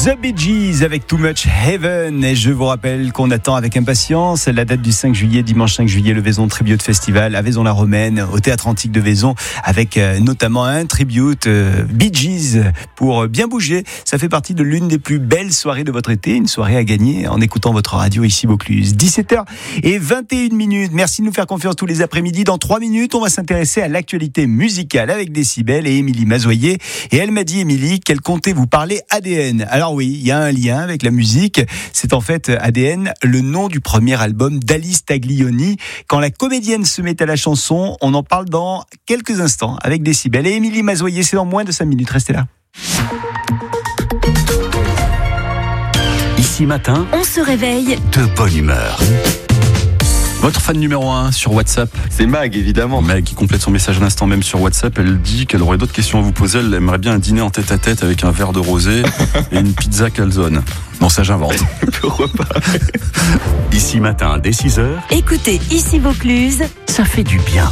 The Bee Gees avec Too Much Heaven. Et je vous rappelle qu'on attend avec impatience la date du 5 juillet, dimanche 5 juillet, le Vaison Tribute Festival à Vaison-la-Romaine, au Théâtre Antique de Vaison, avec notamment un tribute Bee Gees pour bien bouger. Ça fait partie de l'une des plus belles soirées de votre été, une soirée à gagner en écoutant votre radio ici Vaucluse. 17h21. Merci de nous faire confiance tous les après-midi. Dans 3 minutes, on va s'intéresser à l'actualité musicale avec Décibel et Émilie Mazoyer. Et elle m'a dit, Émilie, qu'elle comptait vous parler ADN. Alors oui, il y a un lien avec la musique. C'est en fait ADN, le nom du premier album d'Alice Taglioni. Quand la comédienne se met à la chanson, on en parle dans quelques instants avec Décibel. Et Émilie Mazoyer, c'est dans moins de 5 minutes. Restez là. Ici matin, on se réveille de bonne humeur. Votre fan numéro 1 sur WhatsApp, c'est Mag, évidemment. Mag qui complète son message à l'instant même sur WhatsApp. Elle dit qu'elle aurait d'autres questions à vous poser. Elle aimerait bien un dîner en tête-à-tête avec un verre de rosé et une pizza calzone. Non, ça j'invente. Pourquoi pas? Ici matin, dès 6h. Écoutez Ici Vaucluse, ça fait du bien.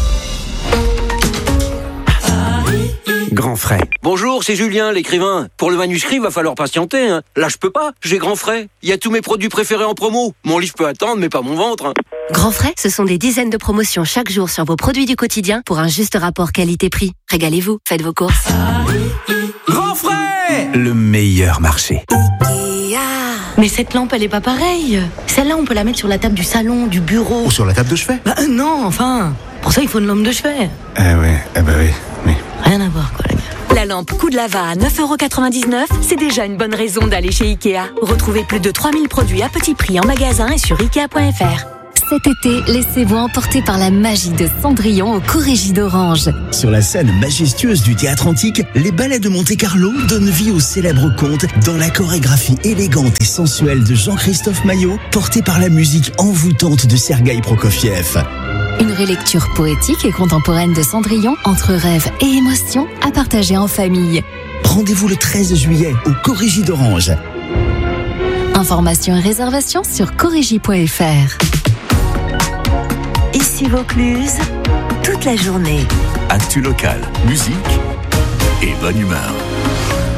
Grand frais. Bonjour, c'est Julien, l'écrivain. Pour le manuscrit, va falloir patienter. Hein. Là, je peux pas, j'ai Grand frais. Il y a tous mes produits préférés en promo. Mon livre peut attendre, mais pas mon ventre. Hein. Grand frais, ce sont des dizaines de promotions chaque jour sur vos produits du quotidien pour un juste rapport qualité-prix. Régalez-vous, faites vos courses. Grand frais! Le meilleur marché. Mais cette lampe, elle est pas pareille. Celle-là, on peut la mettre sur la table du salon, du bureau. Ou sur la table de chevet. Non, enfin. Pour ça, il faut une lampe de chevet. Oui. Rien à voir, quoi, les gars. La lampe Coup de Lava à 9,99€, c'est déjà une bonne raison d'aller chez Ikea. Retrouvez plus de 3000 produits à petit prix en magasin et sur Ikea.fr. Cet été, laissez-vous emporter par la magie de Cendrillon au Corrégie d'Orange. Sur la scène majestueuse du Théâtre Antique, les ballets de Monte-Carlo donnent vie au célèbre conte dans la chorégraphie élégante et sensuelle de Jean-Christophe Maillot, portée par la musique envoûtante de Sergueï Prokofiev. Une relecture poétique et contemporaine de Cendrillon, entre rêve et émotion, à partager en famille. Rendez-vous le 13 juillet au Corrégie d'Orange. Informations et réservations sur corrégie.fr. Ici Vaucluse, toute la journée. Actu local, musique et bonne humeur.